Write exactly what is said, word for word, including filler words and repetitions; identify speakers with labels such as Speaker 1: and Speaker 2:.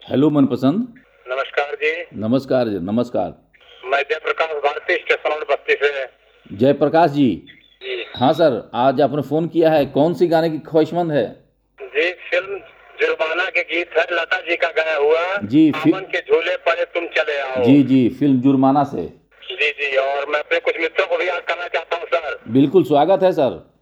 Speaker 1: Hello मनपसंद।
Speaker 2: नमस्कार जी।
Speaker 1: नमस्कार जी, नमस्कार।
Speaker 2: मैं जयप्रकाश भारती स्टेशन रोड बस्ती से।
Speaker 1: जयप्रकाश जी।
Speaker 2: जी
Speaker 1: हाँ सर, आज आपने फ़ोन किया है, कौन सी गाने की ख्वाहिशमंद है?
Speaker 2: जी फिल्म जुर्माना के गीत है, लता जी का गाया हुआ।
Speaker 1: जी फि...
Speaker 2: सावन के झूले पर तुम चले आओ।
Speaker 1: जी जी, फिल्म जुर्माना से।
Speaker 2: जी जी, और मैं अपने कुछ मित्रों को भी याद करना चाहता हूँ सर।
Speaker 1: बिल्कुल स्वागत है सर।